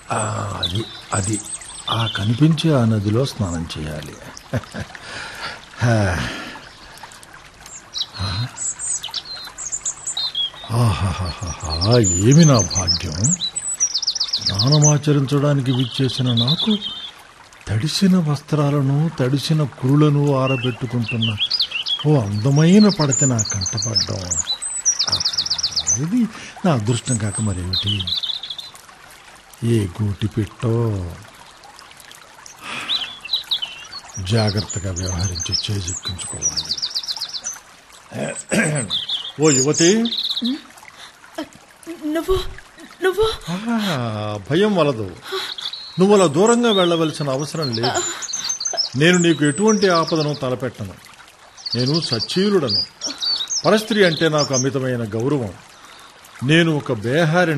అది అది ఆ కనిపించే ఆ నదిలో స్నానం చేయాలి. ఆహాహాహా, ఏమి నా భాగ్యం! స్నానమాచరించడానికి విచ్చేసిన నాకు తడిసిన వస్త్రాలను తడిసిన కురులను ఆరబెట్టుకుంటున్న ఓ అందమైన పడత నా కంటపడ్డం. ఇది నా అదృష్టం కాక మరేమిటి? ఏ గూటి పెట్టో జాగ్రత్తగా వ్యవహరించి చేజిక్కించుకోవాలి. ఓ యువతి, నువ్వు భయం వలదు. నువ్వు అలా దూరంగా వెళ్ళవలసిన అవసరం లేదు. నేను నీకు ఎటువంటి ఆపదను తలపెట్టను. నేను సచ్చీలుడను. పరస్త్రీ అంటే నాకు అమితమైన గౌరవం. నేను ఒక బేహారి